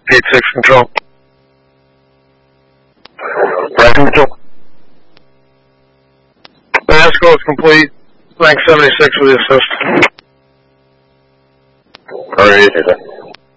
8-6 control. Right control. The escort is complete. Rank 76 with the assist. Alright,